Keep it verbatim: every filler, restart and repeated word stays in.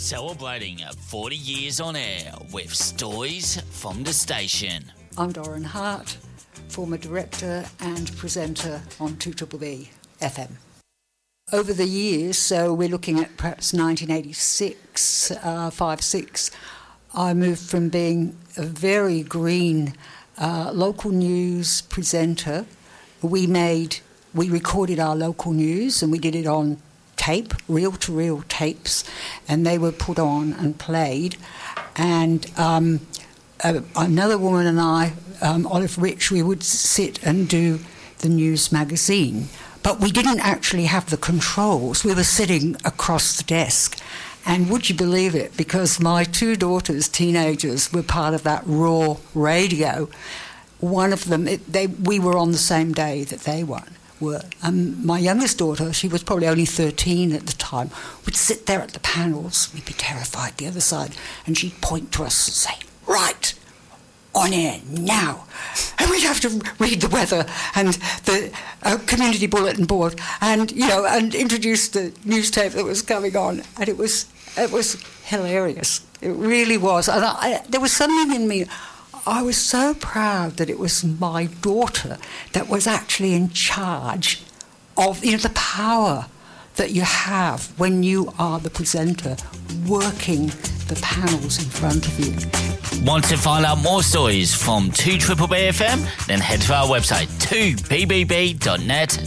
Celebrating forty years on air with stories from the station. I'm Doran Hart, former director and presenter on two B B B F M. Over the years, so we're looking at perhaps nineteen eighty-six, uh, five, six, I moved from being a very green uh, local news presenter. We made, we recorded our local news and we did it on tape, reel-to-reel tapes, and they were put on and played. And um, uh, another woman and I, um, Olive Rich, we would sit and do the news magazine. But we didn't actually have the controls. We were sitting across the desk. And would you believe it, because my two daughters, teenagers, were part of that raw radio. One of them, it, they, we were on the same day that they were. were. Um, my youngest daughter, she was probably only thirteen at the time, would sit there at the panels. We'd be terrified the other side. And she'd point to us and say, right, on air now. And we'd have to read the weather and the uh, community bulletin board and, you know, and introduce the news tape that was coming on. And it was it was hilarious. It really was. And I, I, there was something in me. I was so proud that it was my daughter that was actually in charge of, you know, the power that you have when you are the presenter working the panels in front of you. Want to find out more stories from two B B B F M? Then head to our website two b b b dot net